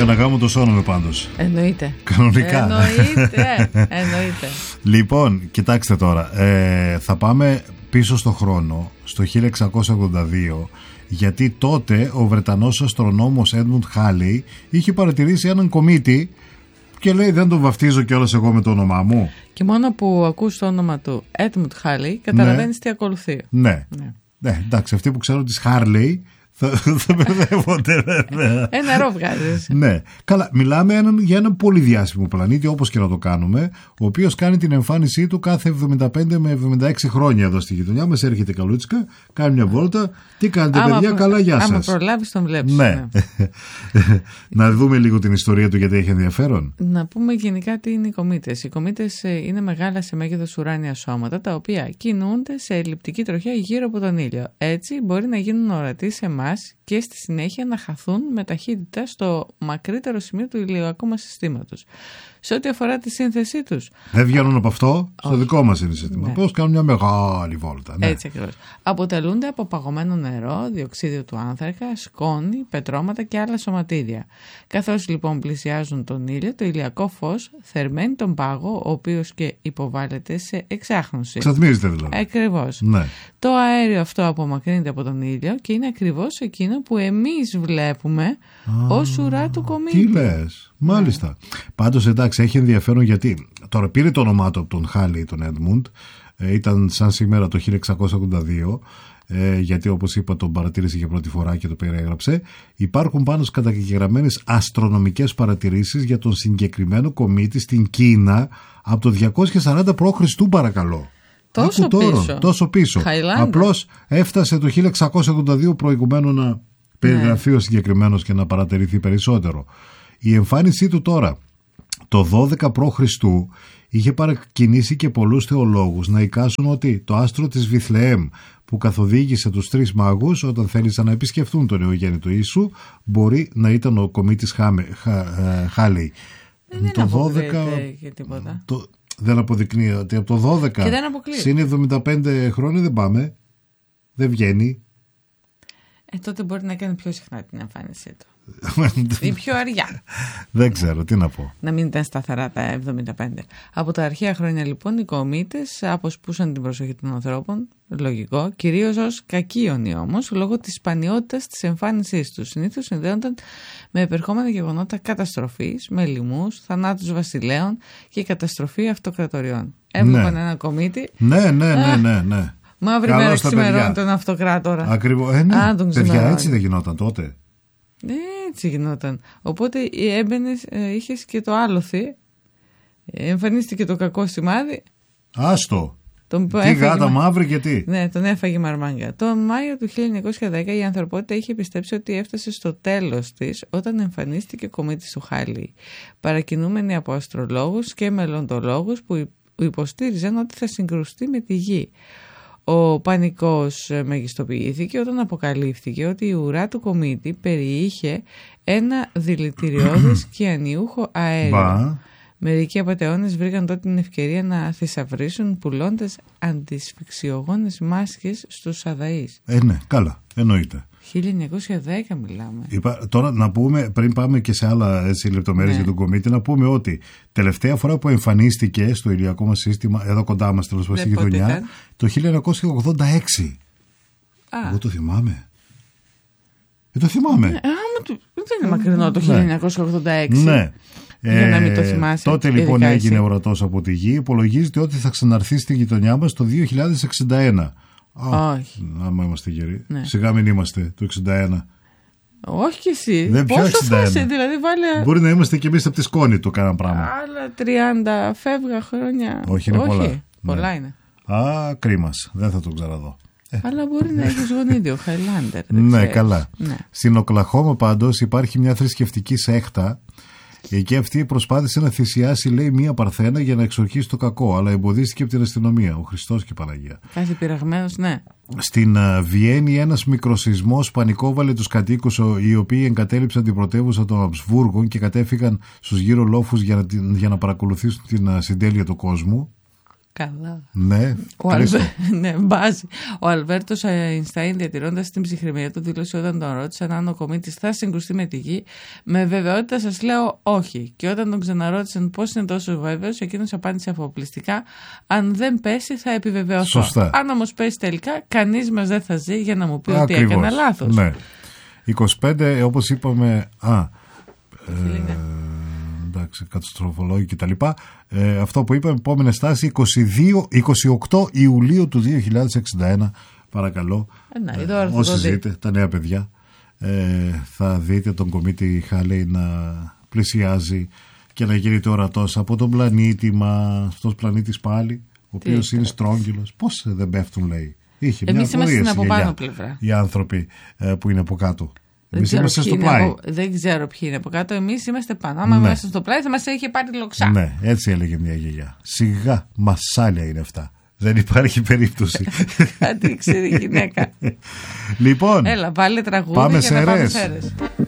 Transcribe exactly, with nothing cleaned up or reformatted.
έκανα γάμο το σώνομαι πάντως. Εννοείται. Κανονικά. Εννοείται. Εννοείται. Λοιπόν, κοιτάξτε τώρα. Ε, θα πάμε πίσω στο χρόνο, στο χίλια εξακόσια ογδόντα δύο, γιατί τότε ο Βρετανός αστρονόμος Edmund Halley είχε παρατηρήσει έναν κομίτη και λέει δεν τον βαφτίζω κιόλας εγώ με το όνομά μου. Και μόνο που ακούς το όνομα του Edmund Halley καταλαβαίνεις ναι. τι ακολουθεί. Ναι. ναι. Ναι, εντάξει, αυτοί που ξέρουν τις Harley θα, θα μπερδεύονται βέβαια. Ένα ρο βγάζεις. Ναι. Καλά, μιλάμε έναν, για έναν πολύ διάσημο πλανήτη, όπως και να το κάνουμε, ο οποίος κάνει την εμφάνισή του κάθε εβδομήντα πέντε με εβδομήντα έξι χρόνια εδώ στη γειτονιά μας. Έρχεται καλούτσικα, κάνει μια βόλτα. Τι κάνετε, άμα παιδιά, προ... καλά, γεια σας. Άμα προλάβεις τον βλέπεις. Ναι. ναι. Να δούμε λίγο την ιστορία του, γιατί έχει ενδιαφέρον. Να πούμε γενικά τι είναι οι κομήτες. Οι κομήτες είναι μεγάλα σε μέγεθος ουράνια σώματα, τα οποία κινούνται σε ελλειπτική τροχιά γύρω από τον ήλιο. Έτσι μπορεί να γίνουν ορατοί σε εμάς και στη συνέχεια να χαθούν με ταχύτητα στο μακρύτερο σημείο του ηλιακού μας συστήματος. Σε ό,τι αφορά τη σύνθεσή τους. Δεν βγαίνουν από αυτό, στο Όχι. δικό μας είναι σύστημα. Ναι. Πώς κάνουν μια μεγάλη βόλτα. Ναι. Έτσι ακριβώς. Αποτελούνται από παγωμένο νερό, διοξίδιο του άνθρακα, σκόνη, πετρώματα και άλλα σωματίδια. Καθώς λοιπόν πλησιάζουν τον ήλιο, το ηλιακό φως θερμαίνει τον πάγο, ο οποίος και υποβάλλεται σε εξάχνωση. Ξαθμίζεται δηλαδή. Ακριβώς. Ναι. Το αέριο αυτό απομακρύνεται από τον ήλιο και είναι ακριβώς εκείνο που εμείς βλέπουμε Α, ως ουρά του κομίτη. Τι λες. Μάλιστα. Ναι. Πάντως εντάξει, έχει ενδιαφέρον γιατί τώρα πήρε το όνομά του από τον Χάλεϊ, τον Edmund, ε, ήταν σαν σήμερα το χίλια εξακόσια ογδόντα δύο, ε, γιατί όπως είπα τον παρατήρησε για πρώτη φορά και το περιέγραψε. Υπάρχουν πάνω καταγεγραμμένες αστρονομικές παρατηρήσεις για τον συγκεκριμένο κομίτη στην Κίνα από το διακόσια σαράντα προ Χριστού παρακαλώ. Τόσο πίσω. Τόσο πίσω. Απλώς έφτασε το χίλια εξακόσια ογδόντα δύο προηγουμένου να περιγραφεί ναι. ο συγκεκριμένος και να παρατηρηθεί περισσότερο. Η εμφάνισή του τώρα το δώδεκα προ Χριστού είχε παρακινήσει και πολλούς θεολόγους να εικάσουν ότι το άστρο της Βιθλεέμ που καθοδήγησε τους τρεις μάγους όταν θέλησαν να επισκεφθούν τον νεογέννητο Ιησού μπορεί να ήταν ο κομίτης Χάλεϊ. Δεν το δώδεκα και τίποτα. Το, δεν αποδεικνύει ότι από το δώδεκα συν εβδομήντα πέντε χρόνια δεν πάμε, δεν βγαίνει. Ε, τότε μπορεί να κάνει πιο συχνά την εμφάνισή του. Ή πιο αργιά. Δεν ξέρω τι να πω. Να μην ήταν σταθερά τα εβδομήντα πέντε. Από τα αρχαία χρόνια λοιπόν οι κομήτες αποσπούσαν την προσοχή των ανθρώπων. Λογικό. Κυρίως ως κακίονοι όμως, λόγω της σπανιότητας της εμφάνισής τους. Συνήθως συνδέονταν με επερχόμενα γεγονότα καταστροφής, με λοιμούς, θανάτους βασιλέων και καταστροφή αυτοκρατοριών. Έβλεπαν ναι. ένα κομίτη. Ναι, ναι, ναι, ναι, ναι. Μαύρη μέρα ξημερώνει τον αυτοκράτορα. Ακριβώς. Ε, ναι. Α, τον παιδιά, έτσι δεν γινόταν τότε. Έτσι γινόταν. Οπότε έμπαινες, είχες και το άλοθη, εμφανίστηκε το κακό σημάδι. Άστο. Τον τι γάτα μα... μαύρη και τι. Ναι, τον έφαγε μαρμάγκα. Το Μάιο του χίλια εννιακόσια δέκα η ανθρωπότητα είχε πιστέψει ότι έφτασε στο τέλος της όταν εμφανίστηκε ο κομίτης του Χάλεϊ, παρακινούμενοι από αστρολόγους και μελλοντολόγους που υποστήριζαν ότι θα συγκρουστεί με τη γη. Ο πανικός μεγιστοποιήθηκε όταν αποκαλύφθηκε ότι η ουρά του κομίτη περιείχε ένα δηλητηριώδες και ανιούχο αέριο. Μπα. Μερικοί απατεώνες βρήκαν τότε την ευκαιρία να θησαυρίσουν πουλώντας αντισφυξιογόνες μάσκες στους αδαείς. Ε, ναι, καλά, εννοείται. χίλια εννιακόσια δέκα μιλάμε. Είπα, τώρα να πούμε, πριν πάμε και σε άλλα έτσι, λεπτομέρειες ναι. για τον κομίτη, να πούμε ότι τελευταία φορά που εμφανίστηκε στο ηλιακό μας σύστημα, εδώ κοντά μας τέλος πάντων στη γειτονιά, το χίλια εννιακόσια ογδόντα έξι. Α. Εγώ το θυμάμαι. Ε, το θυμάμαι. Ναι, άμα το, δεν είναι μακρινό το χίλια εννιακόσια ογδόντα έξι. Ναι. Για να μην το θυμάσαι. Τότε λοιπόν έγινε ορατός από τη γη. Υπολογίζεται ότι θα ξαναρθεί στη γειτονιά μας το δύο χιλιάδες εξήντα ένα. Όχι. Άμα είμαστε γεροί. Ναι. Σιγά μην είμαστε το εξήντα ένα. Όχι κι εσύ. Δεν πόσο εξήντα ένα. Φάση, δηλαδή βάλε... Μπορεί να είμαστε κι εμείς από τη σκόνη του κάνα πράγμα. Άλλα τριάντα φεύγα χρόνια. Όχι, είναι Όχι. πολλά. Πολλά ναι. είναι. Α, κρίμας. Δεν θα τον ξαναδώ. Αλλά μπορεί να έχει γονίδιο, Χάιλάντερ. Ναι, καλά. Ναι. Στην Οκλαχώμα πάντως υπάρχει μια θρησκευτική σέχτα. Εκεί αυτή προσπάθησε να θυσιάσει, λέει, μία παρθένα για να εξορκίσει το κακό, αλλά εμποδίστηκε από την αστυνομία. Ο Χριστός και η Παναγία. Κάθε πειραγμένος, ναι. Στην uh, Βιέννη ένας μικροσεισμός πανικόβαλε τους κατοίκους, οι οποίοι εγκατέλειψαν την πρωτεύουσα των Αμπσβούργων και κατέφυγαν στους γύρω λόφους για να, για να παρακολουθήσουν την uh, συντέλεια του κόσμου. Καλά. Ναι, Ο, Αλβε... ναι, μπάζει. Ο Αλβέρτος Αϊνστάιν, διατηρώντας την ψυχραιμία του, δήλωσε όταν τον ρώτησαν αν ο κομήτης θα συγκρουστεί με τη γη, με βεβαιότητα σας λέω όχι. Και όταν τον ξαναρώτησαν πώς είναι τόσο βέβαιος, εκείνος απάντησε αφοπλιστικά: αν δεν πέσει θα επιβεβαιωθώ. Σωστά. Αν όμως πέσει τελικά, κανείς μας δεν θα ζει για να μου πει ότι έκανα λάθος. Ναι. είκοσι πέντε, όπως είπαμε. Α, ε, εντάξει, καταστροφολόγοι κτλ. Ε, αυτό που είπαμε, επόμενη στάση είκοσι δύο, είκοσι οκτώ Ιουλίου του δύο χιλιάδες εξήντα ένα. Παρακαλώ, ε, να, ε, όσοι ζείτε, τα νέα παιδιά, ε, θα δείτε τον κομίτη Χάλεϊ να πλησιάζει και να γίνεται ορατός από τον πλανήτη μας, αυτός πλανήτης πάλι, ο οποίος είναι στρόγγυλος. Πώς δεν πέφτουν, λέει. Είχε Εμείς μια είμαστε από πάνω για, πλευρά. Οι άνθρωποι ε, που είναι από κάτω. Εμείς δεν είμαστε στο πλάι. Από, δεν ξέρω ποιοι είναι από κάτω. Εμείς είμαστε πάνω. Άμα ναι. είμαστε στο πλάι θα μας είχε πάρει λοξά. Ναι, έτσι έλεγε μια γιαγιά. Σιγά, μασάλια είναι αυτά. Δεν υπάρχει περίπτωση. Κάτι ξέρει η γυναίκα. Λοιπόν, έλα, βάλε τραγούδι πάμε για σε να πάμε αιρές. σε αιρές.